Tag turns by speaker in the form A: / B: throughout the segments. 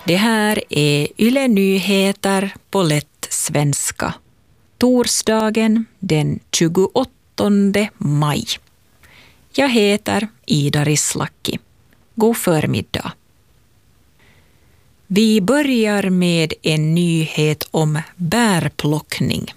A: Det här är Yle Nyheter på lätt svenska. Torsdagen den 28 maj. Jag heter Ida Rislaki. God förmiddag. Vi börjar med en nyhet om bärplockning.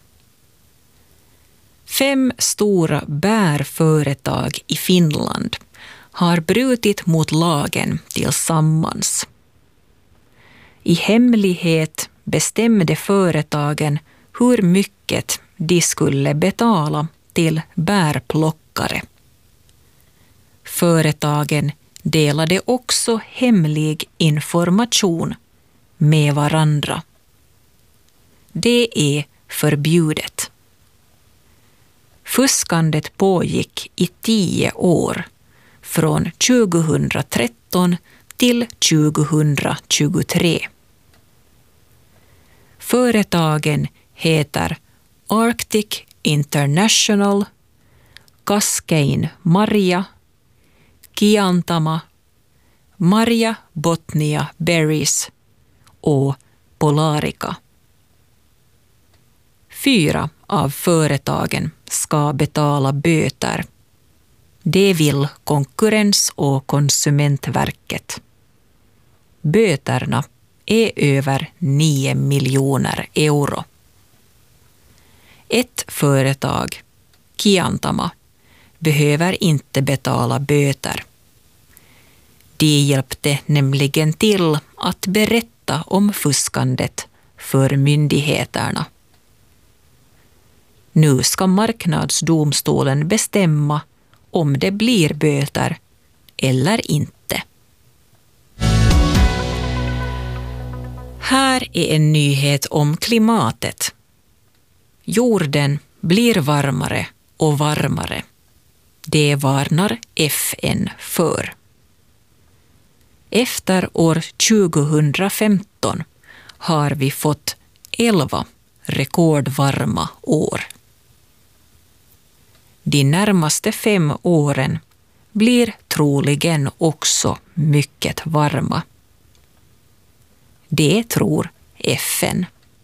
A: 5 stora bärföretag i Finland har brutit mot lagen tillsammans. I hemlighet bestämde företagen hur mycket de skulle betala till bärplockare. Företagen delade också hemlig information med varandra. Det är förbjudet. Fuskandet pågick i 10 år, från 2013 till 2023. Företagen heter Arctic International, Cascane Marja, Kiantama, Marja Botnia Berries och Polarica. 4 av företagen ska betala böter. Det vill Konkurrens- och konsumentverket. Böterna är över 9 miljoner euro. Ett företag, Kiantama, behöver inte betala böter. De hjälpte nämligen till att berätta om fuskandet för myndigheterna. Nu ska marknadsdomstolen bestämma om det blir böter eller inte. Här är en nyhet om klimatet. Jorden blir varmare och varmare. Det varnar FN för. Efter år 2015 har vi fått 11 rekordvarma år. De närmaste 5 åren blir troligen också mycket varma. Det tror FN.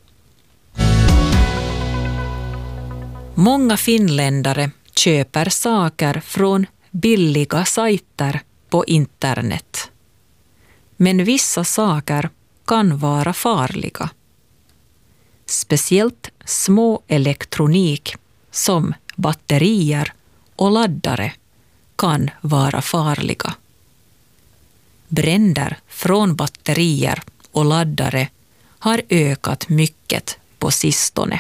A: Många finländare köper saker från billiga sajter på internet. Men vissa saker kan vara farliga. Speciellt små elektronik som batterier och laddare kan vara farliga. Bränder från batterier och laddare har ökat mycket på sistone.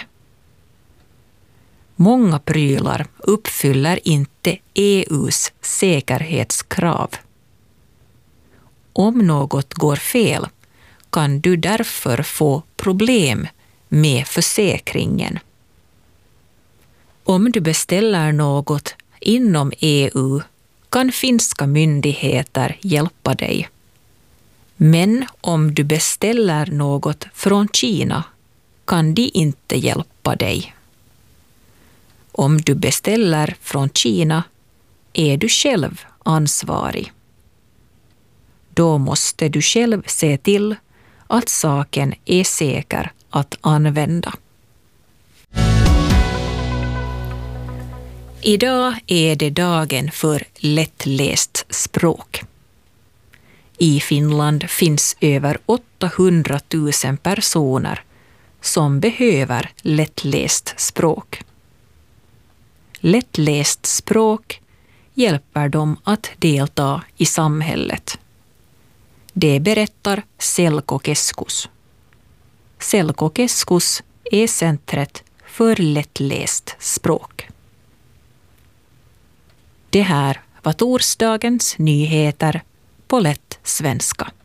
A: Många prylar uppfyller inte EU:s säkerhetskrav. Om något går fel kan du därför få problem med försäkringen. Om du beställer något inom EU kan finska myndigheter hjälpa dig. Men om du beställer något från Kina kan de inte hjälpa dig. Om du beställer från Kina är du själv ansvarig. Då måste du själv se till att saken är säker att använda. Idag är det dagen för lättläst språk. I Finland finns över 800 000 personer som behöver lättläst språk. Lättläst språk hjälper dem att delta i samhället. Det berättar Selkokeskus. Selkokeskus är centret för lättläst språk. Det här var torsdagens nyheter på lätt svenska.